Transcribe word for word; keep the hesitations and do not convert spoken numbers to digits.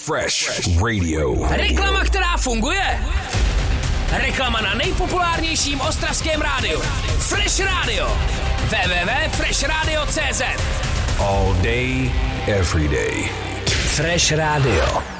Fresh Radio. Reklama, která funguje. Reklama na nejpopulárnějším ostravském rádiu. Fresh Radio. w w w tečka fresh radio tečka c z. All day, every day. Fresh Radio.